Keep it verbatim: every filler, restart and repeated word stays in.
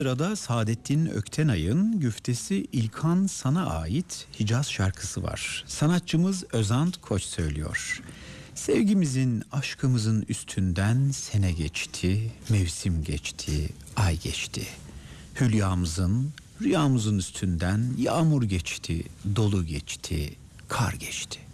Sırada Saadettin Öktenay'ın güftesi İlkan Sana Ait Hicaz şarkısı var. Sanatçımız Özant Koç söylüyor. Sevgimizin, aşkımızın üstünden sene geçti, mevsim geçti, ay geçti. Hülyamızın, rüyamızın üstünden yağmur geçti, dolu geçti, kar geçti.